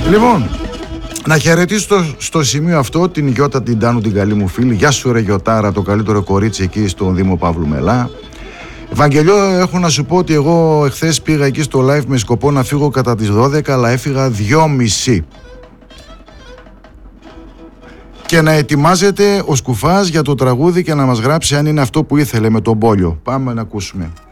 Λοιπόν, να χαιρετήσω στο σημείο αυτό την Γιώτα την Τάνου, την καλή μου φίλη. Γεια σου ρε Γιωτάρα, το καλύτερο κορίτσι εκεί στον Δήμο Παύλου Μελά. Ευαγγελιό, έχω να σου πω ότι εγώ εχθές πήγα εκεί στο live με σκοπό να φύγω κατά τις 12, αλλά έφυγα 2:30. Και να ετοιμάζεται ο Σκουφάς για το τραγούδι και να μας γράψει αν είναι αυτό που ήθελε με τον Πόλιο. Πάμε να ακούσουμε.